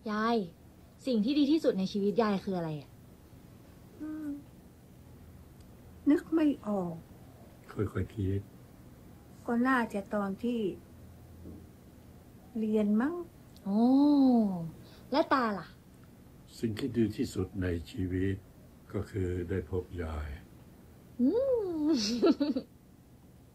ยายสิ่งที่ดีที่สุดในชีวิตยายคืออะไรอ่ะนึกไม่ออกค่อยๆคิดก็น่าจะตอนที่เรียนมั้งโอ้และตาล่ะสิ่งที่ดีที่สุดในชีวิตก็คือได้พบยายอืม